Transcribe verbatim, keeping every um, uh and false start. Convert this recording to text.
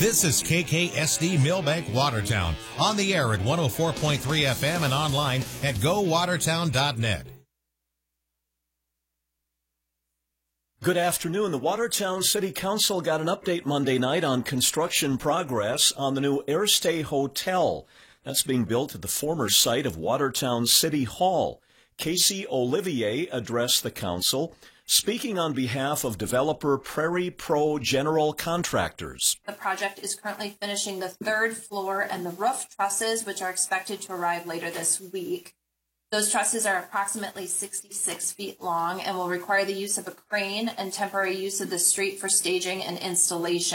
This is K K S D Millbank Watertown, on the air at one oh four point three F M and online at go watertown dot net. Good afternoon. The Watertown City Council got an update Monday night on construction progress on the new Airstay Hotel. That's being built at the former site of Watertown City Hall. Casey Olivier addressed the council, speaking on behalf of developer Prairie Pro General Contractors. The project is currently finishing the third floor and the roof trusses, which are expected to arrive later this week. Those trusses are approximately sixty-six feet long and will require the use of a crane and temporary use of the street for staging and installation.